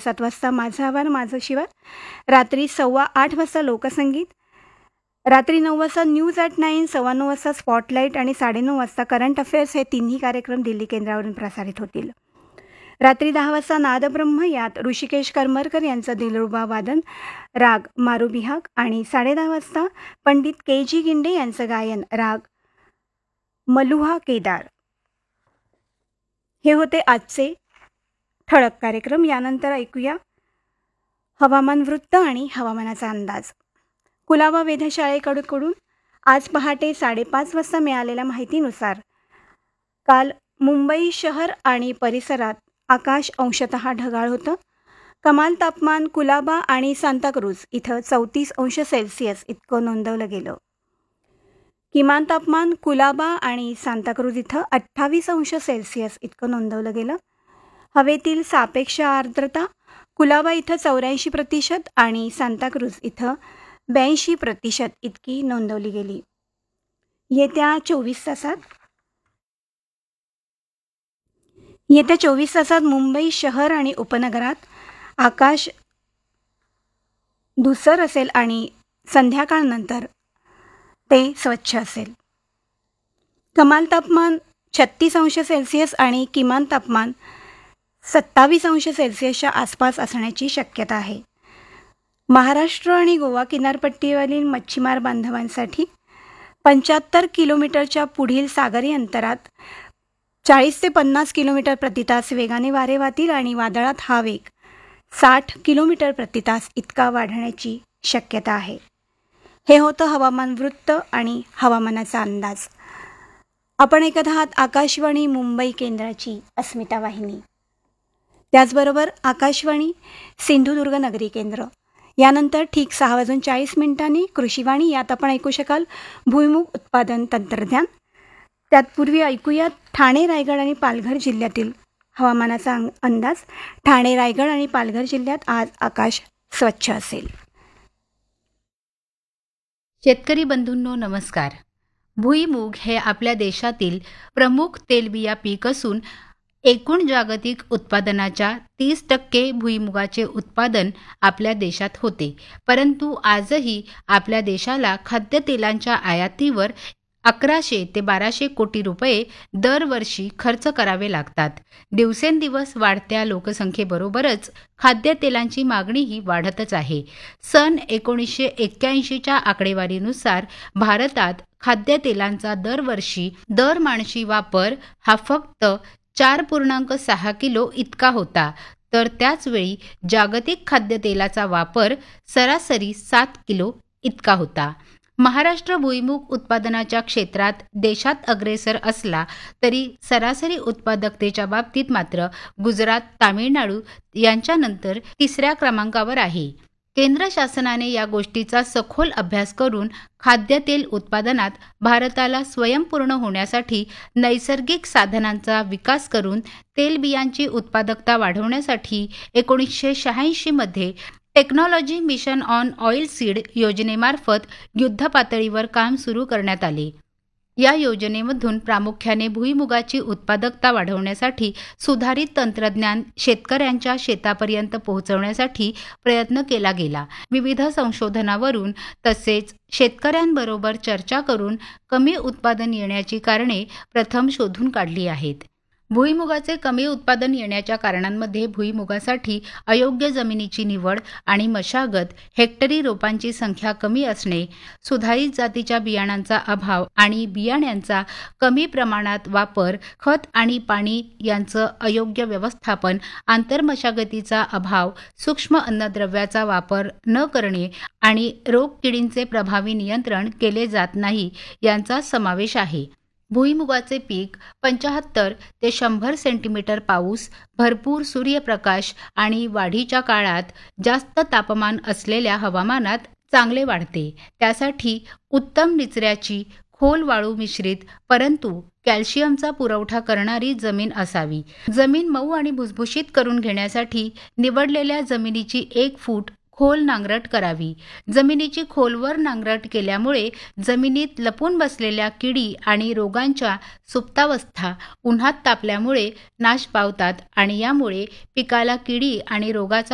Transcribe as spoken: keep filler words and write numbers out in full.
साडेसात वाजता माझं आवार माझं शिवार, रात्री सव्वा आठ वाजता लोकसंगीत, रात्री नऊ वाजता न्यूज ॲट नाईन, सव्वा नऊ वाजता स्पॉटलाईट आणि साडेनऊ वाजता करंट अफेअर्स हे तिन्ही कार्यक्रम दिल्ली केंद्रावरून प्रसारित होतील. रात्री दहा वाजता नादब्रह्म यात ऋषिकेश करमरकर यांचं दिलरुबा वादन राग मारुबिहाग आणि साडेदहा वाजता पंडित के जी गिंडे यांचं गायन राग मलुहा केदार. हे होते आजचे ठळक कार्यक्रम. यानंतर ऐकूया हवामान वृत्त आणि हवामानाचा अंदाज. कुलाबा वेधशाळेकडून आज पहाटे साडेपाच वाजता मिळालेल्या माहितीनुसार काल मुंबई शहर आणि परिसरात आकाश अंशतः ढगाळ होतं. कमाल तापमान कुलाबा आणि सांताक्रूज इथं चौतीस अंश सेल्सिअस इतकं नोंदवलं गेलं. किमान तापमान कुलाबा आणि सांताक्रूज इथं अठ्ठावीस अंश सेल्सिअस इतकं नोंदवलं गेलं. हवेतील सापेक्ष आर्द्रता कुलाबा इथं चौऱ्याऐंशी प्रतिशत आणि सांताक्रूज इथं ब्याऐंशी प्रतिशत इतकी नोंदवली गेली. येत्या चोवीस तासात येत्या चोवीस तासात मुंबई शहर आणि उपनगरात आकाश धुसर असेल आणि संध्याकाळनंतर ते स्वच्छ असेल. कमाल तापमान छत्तीस अंश सेल्सिअस आणि किमान तापमान सत्तावीस अंश सेल्सिअसच्या आसपास असण्याची शक्यता आहे. महाराष्ट्र आणि गोवा किनारपट्टीवरील मच्छीमार बांधवांसाठी पंच्याहत्तर किलोमीटरच्या पुढील सागरी अंतरात चाळीस ते पन्नास किलोमीटर प्रतितास वेगाने वारे वाहतील आणि वादळात हा वेग साठ किलोमीटर प्रतितास इतका वाढण्याची शक्यता आहे. हे होतं हवामान वृत्त आणि हवामानाचा अंदाज. आपण ऐकत आहात आकाशवाणी मुंबई केंद्राची अस्मिता वाहिनी. त्याचबरोबर आकाशवाणी सिंधुदुर्ग नगरी केंद्र. यानंतर ठीक सहा वाजून चाळीस मिनिटांनी कृषीवाणी, यात आपण ऐकू शकाल भुईमूग उत्पादन तंत्रज्ञान. त्यातपूर्वी ऐकूयात ठाणे, रायगड आणि पालघर जिल्ह्यातील हवामानाचा अंदाज. ठाणे, रायगड आणि पालघर जिल्ह्यात आज आकाश स्वच्छ असेल. शेतकरी बंधूंनो नमस्कार. भुईमूग हे आपल्या देशातील प्रमुख तेलबिया पीक असून एकूण जागतिक उत्पादनाच्या तीस टक्के भुईमुगाचे उत्पादन आपल्या देशात होते. परंतु आजही आपल्या देशाला खाद्यतेलांच्या आयातीवर अकराशे ते बाराशे कोटी रुपये दरवर्षी खर्च करावे लागतात. दिवसेंदिवस वाढत्या लोकसंख्येबरोबरच खाद्यतेलांची मागणीही वाढतच आहे. सन एकोणीसशे एक्क्याऐंशीच्या आकडेवारीनुसार भारतात खाद्यतेलांचा दरवर्षी दरमाणशी वापर हा फक्त चार पूर्णांक सहा किलो इतका होता, तर त्याचवेळी जागतिक खाद्यतेलाचा वापर सरासरी सात किलो इतका होता. महाराष्ट्र भुईमूग उत्पादनाच्या क्षेत्रात देशात अग्रेसर असला तरी सरासरी उत्पादकतेच्या बाबतीत मात्र गुजरात, तामिळनाडू यांच्यानंतर तिसऱ्या क्रमांकावर आहे. केंद्र शासनाने या गोष्टीचा सखोल अभ्यास करून खाद्यतेल उत्पादनात भारताला स्वयंपूर्ण होण्यासाठी नैसर्गिक साधनांचा विकास करून तेलबियांची उत्पादकता वाढवण्यासाठी एकोणीसशे शहाऐंशीमध्ये technology mission on oil seed योजनेमार्फत युद्धपातळीवर काम सुरू करण्यात आले. या योजनेमधून प्रामुख्याने भुईमुगाची उत्पादकता वाढवण्यासाठी सुधारित तंत्रज्ञान शेतकऱ्यांच्या शेतापर्यंत पोहोचवण्यासाठी प्रयत्न केला गेला. विविध संशोधनावरून तसेच शेतकऱ्यांबरोबर चर्चा करून कमी उत्पादन येण्याची कारणे प्रथम शोधून काढली आहेत. भुईमुगाचे कमी उत्पादन येण्याच्या कारणांमध्ये भुईमुगासाठी अयोग्य जमिनीची निवड आणि मशागत, हेक्टरी रोपांची संख्या कमी असणे, सुधारित जातीच्या बियाणांचा अभाव आणि बियाण्यांचा कमी प्रमाणात वापर, खत आणि पाणी यांचं अयोग्य व्यवस्थापन, आंतरमशागतीचा अभाव, सूक्ष्म अन्नद्रव्याचा वापर न करणे आणि रोगकिडींचे प्रभावी नियंत्रण केले जात नाही यांचा समावेश आहे. भुईमुगाचे पीक पंच्याहत्तर ते शंभर सेंटीमीटर पाऊस, भरपूर सूर्यप्रकाश आणि वाढीच्या काळात जास्त तापमान असलेल्या हवामानात चांगले वाढते. त्यासाठी उत्तम निचऱ्याची खोल वाळू मिश्रित परंतु कॅल्शियमचा पुरवठा करणारी जमीन असावी. जमीन मऊ आणि भुसभुशीत करून घेण्यासाठी निवडलेल्या जमिनीची एक फूट खोल नांगरट करावी. जमिनीची खोलवर नांगरट केल्यामुळे जमिनीत लपून बसलेल्या किडी आणि रोगांच्या सुप्तावस्था उन्हात तापल्यामुळे नाश पावतात आणि यामुळे पिकाला किडी आणि रोगाचा